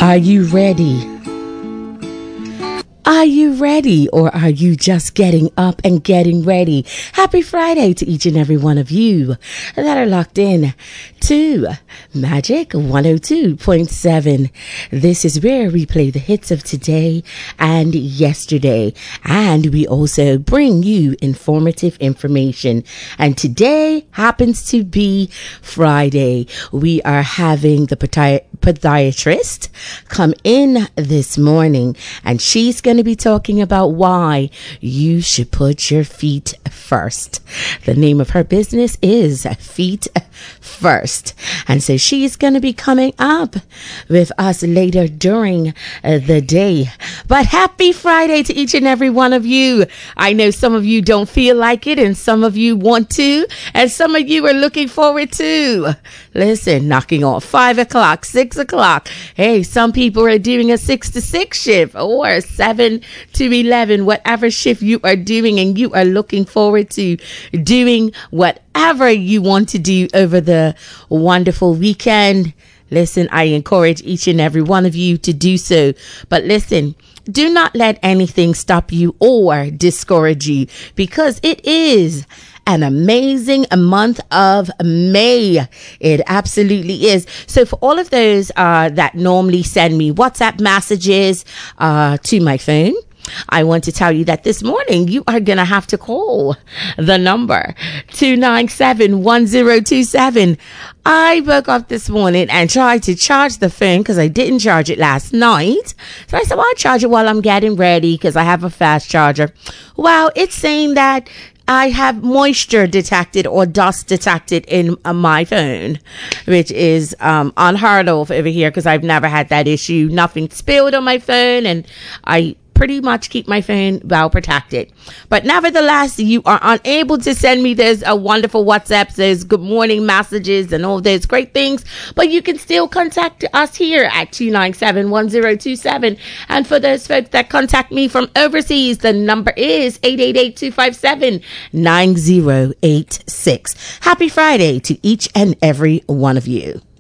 Are you ready? Are you ready, or are you just getting up and getting ready? Happy Friday to each and every one of you that are locked in to Magic 102.7. This is where we play the hits of today and yesterday, and we also bring you informative information. And today happens to be Friday. We are having the podiatrist come in this morning, and she's going to be talking about why you should put your feet first. The name of her business is Feet First, and so she's going to be coming up with us later during the day. But happy Friday to each and every one of you. I know some of you don't feel like it, and some of you want to, and some of you are looking forward to. Listen, knocking on 5 o'clock, 6 o'clock. Hey, some people are doing a 6 to 6 shift or 7 to 11, whatever shift you are doing, and you are looking forward to doing whatever you want to do over the wonderful weekend. Listen, I encourage each and every one of you to do so. But listen, do not let anything stop you or discourage you, because it is an amazing month of May. It absolutely is. So for all of those that normally send me WhatsApp messages to my phone, I want to tell you that this morning you are going to have to call the number 297-1027. I woke up this morning and tried to charge the phone because I didn't charge it last night. So I said, well, I'll charge it while I'm getting ready because I have a fast charger. Well, it's saying that I have moisture detected or dust detected in my phone, which is unheard of over here because I've never had that issue. Nothing spilled on my phone, and I pretty much keep my phone well protected. But nevertheless, you are unable to send me those wonderful WhatsApps, those good morning messages and all those great things, but you can still contact us here at 297-1027. And for those folks that contact me from overseas, the number is 888-257-9086. Happy Friday to each and every one of you.